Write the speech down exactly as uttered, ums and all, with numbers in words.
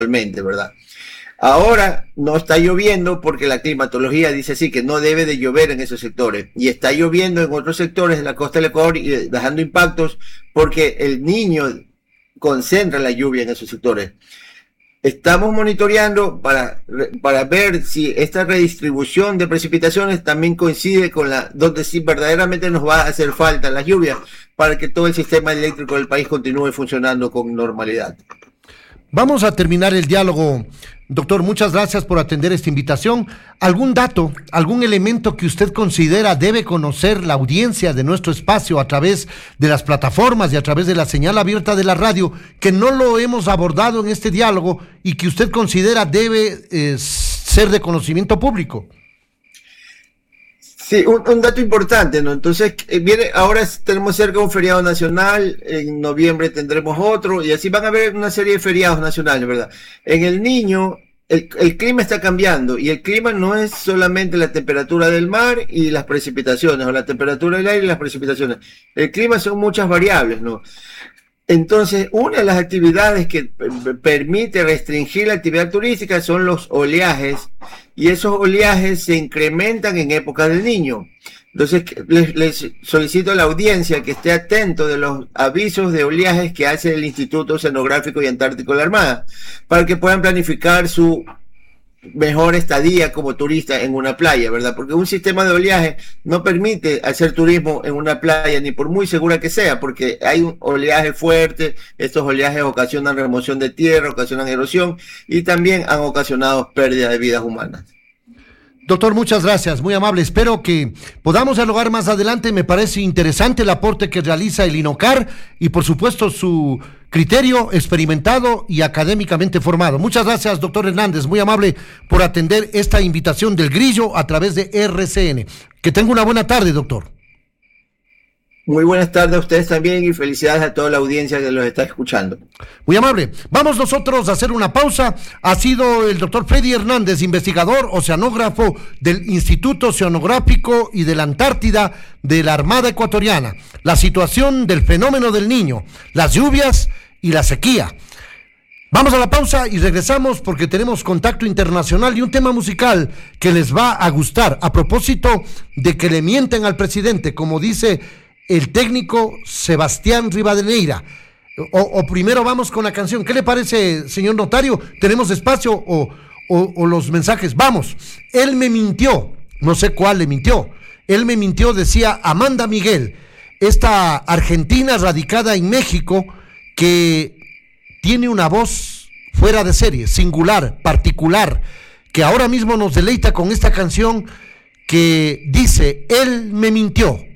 actualmente, ¿verdad? Ahora no está lloviendo porque la climatología dice así, que no debe de llover en esos sectores. Y está lloviendo en otros sectores de la costa del Ecuador y dejando impactos porque el niño concentra la lluvia en esos sectores. Estamos monitoreando para, para ver si esta redistribución de precipitaciones también coincide con la donde sí verdaderamente nos va a hacer falta las lluvias para que todo el sistema eléctrico del país continúe funcionando con normalidad. Vamos a terminar el diálogo. Doctor, muchas gracias por atender esta invitación. ¿Algún dato, algún elemento que usted considera debe conocer la audiencia de nuestro espacio a través de las plataformas y a través de la señal abierta de la radio, que no lo hemos abordado en este diálogo y que usted considera debe eh, ser de conocimiento público? Sí, un, un dato importante, ¿no? Entonces, eh, viene, ahora tenemos cerca un feriado nacional, en noviembre tendremos otro, y así van a haber una serie de feriados nacionales, ¿verdad? En el Niño, el, el clima está cambiando, y el clima no es solamente la temperatura del mar y las precipitaciones, o la temperatura del aire y las precipitaciones. El clima son muchas variables, ¿no? Entonces, una de las actividades que permite restringir la actividad turística son los oleajes, y esos oleajes se incrementan en época del Niño. Entonces, les, les solicito a la audiencia que esté atento de los avisos de oleajes que hace el Instituto Oceanográfico y Antártico de la Armada, para que puedan planificar su mejor estadía como turista en una playa, ¿verdad? Porque un sistema de oleaje no permite hacer turismo en una playa, ni por muy segura que sea, porque hay un oleaje fuerte, estos oleajes ocasionan remoción de tierra, ocasionan erosión y también han ocasionado pérdida de vidas humanas. Doctor, muchas gracias, muy amable. Espero que podamos dialogar más adelante. Me parece interesante el aporte que realiza el INOCAR y, por supuesto, su criterio experimentado y académicamente formado. Muchas gracias, doctor Hernández, muy amable por atender esta invitación del Grillo a través de R C N. Que tenga una buena tarde, doctor. Muy buenas tardes a ustedes también y felicidades a toda la audiencia que los está escuchando. Muy amable. Vamos nosotros a hacer una pausa. Ha sido el doctor Freddy Hernández, investigador, oceanógrafo del Instituto Oceanográfico y de la Antártida de la Armada Ecuatoriana. La situación del fenómeno del Niño, las lluvias y la sequía. Vamos a la pausa y regresamos porque tenemos contacto internacional y un tema musical que les va a gustar a propósito de que le mienten al presidente, como dice el técnico Sebastián Rivadeneira. O, o primero vamos con la canción. ¿Qué le parece, señor notario? ¿Tenemos espacio o, o, o los mensajes? Vamos. Él me mintió. No sé cuál le mintió. Él me mintió, decía Amanda Miguel, esta argentina radicada en México que tiene una voz fuera de serie, singular, particular, que ahora mismo nos deleita con esta canción que dice, él me mintió.